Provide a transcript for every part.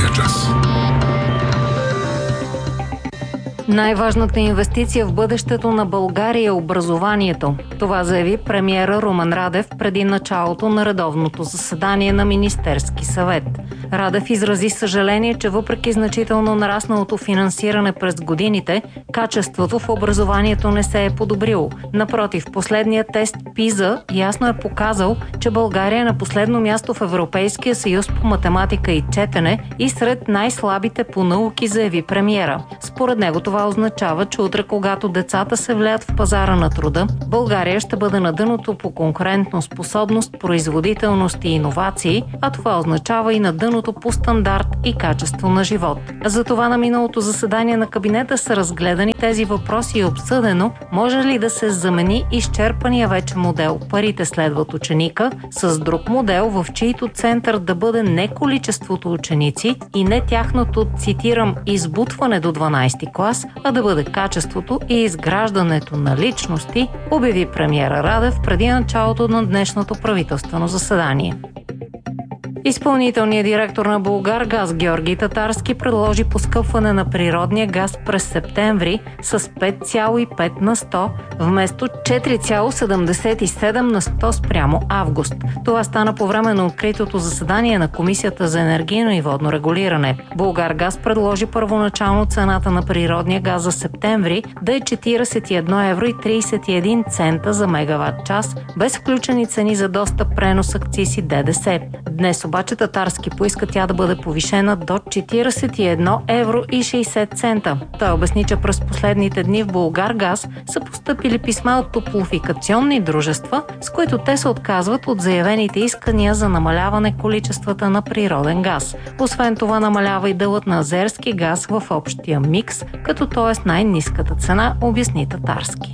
час. Най-важната инвестиция в бъдещето на България е образованието. Това заяви премиера Румен Радев преди началото на редовното заседание на Министерски съвет. Радев изрази съжаление, че въпреки значително нарасналото финансиране през годините, качеството в образованието не се е подобрило. Напротив, последният тест ПИЗА ясно е показал, че България е на последно място в Европейския съюз по математика и четене и сред най-слабите по науки, заяви премиера. Според него това означава, че утре, когато децата се влеят в пазара на труда, България ще бъде на дъното по конкурентно способност, производителност и иновации, а това означава и на дъното по стандарт и качество на живот. Затова на миналото заседание на кабинета са разгледани тези въпроси и обсъдено, може ли да се замени изчерпания вече модел "парите следват ученика" с друг модел, в чийто център да бъде не количеството ученици и не тяхното, цитирам, "избутване до 12-ти клас", а да бъде качеството и изграждането на личности, обяви премиера Радев преди началото на днешното правителствено заседание. Изпълнителният директор на Булгаргаз Георги Татарски предложи поскъпване на природния газ през септември с 5,5 на 100 вместо 4,77 на 100 спрямо август. Това стана по време на откритото заседание на Комисията за енергийно и водно регулиране. Булгаргаз предложи първоначално цената на природния газ за септември да е 41 евро и 31 цента за мегаватт час, без включени цени за достъп, пренос, акциз и ДДС. Днес обаче Татарски поиска тя да бъде повишена до 41 евро и 60 цента. Той обясни, че през последните дни в Булгаргаз са постъпили писма от топлофикационни дружества, с които те се отказват от заявените искания за намаляване количествата на природен газ. Освен това намалява и делът на азерски газ в общия микс, като той е с най-ниската цена, обясни Татарски.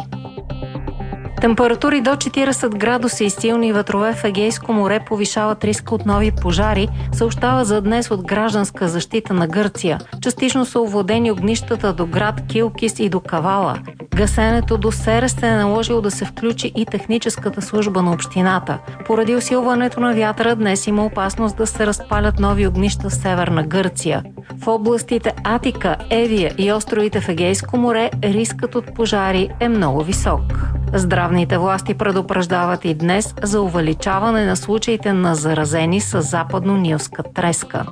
Температури до 40 градуса и силни ветрове в Егейско море повишават риска от нови пожари, съобщава за днес от Гражданска защита на Гърция. Частично са овладени огнищата до град Килкис и до Кавала. Гасенето до Серес е наложило да се включи и техническата служба на общината. Поради усилването на вятъра днес има опасност да се разпалят нови огнища в северна Гърция. В областите Атика, Евия и островите в Егейско море рискът от пожари е много висок. Здравните власти предупреждават и днес за увеличаване на случаите на заразени с западно-нилска треска.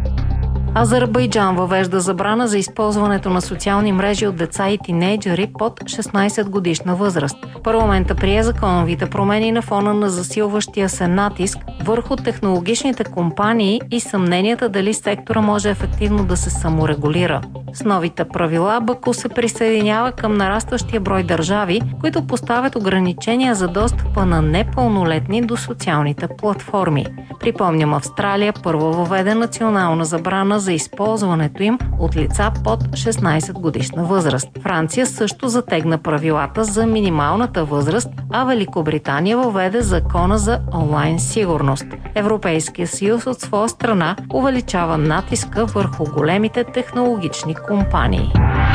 Азербайджан въвежда забрана за използването на социални мрежи от деца и тинейджери под 16 годишна възраст. Парламентът прие законовите промени на фона на засилващия се натиск върху технологичните компании и съмненията дали сектора може ефективно да се саморегулира. С новите правила Баку се присъединява към нарастващия брой държави, които поставят ограничения за достъпа на непълнолетни до социалните платформи. Припомням, Австралия първо въведе национална забрана за използването им от лица под 16 годишна възраст. Франция също затегна правилата за минималната възраст, а Великобритания въведе закона за онлайн сигурност. Европейския съюз от своя страна увеличава натиска върху големите технологични компании.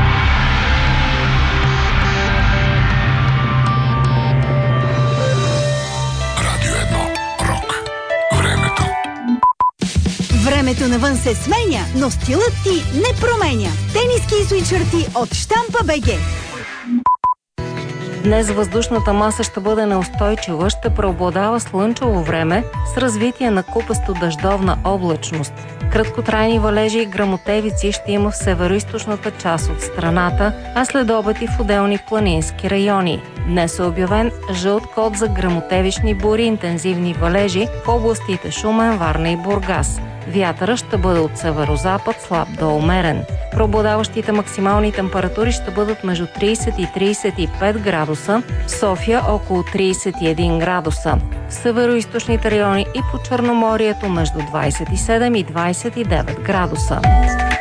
Времето навън се сменя, но стилът ти не променя. Тениски и свитшърти от Щампа БГ. Днес въздушната маса ще бъде неустойчива, ще преобладава слънчево време с развитие на купесто-дъждовна облачност. Краткотрайни валежи и гръмотевици ще има в североизточната част от страната, а след обед и в отделни планински райони. Днес е обявен жълт код за гръмотевични бури и интензивни валежи в областите Шумен, Варна и Бургас. Вятъра ще бъде от северозапад слаб до умерен. Преобладаващите максимални температури ще бъдат между 30 и 35 градуса, в София около 31 градуса. В североизточните райони и по Черноморието между 27 и 29 градуса.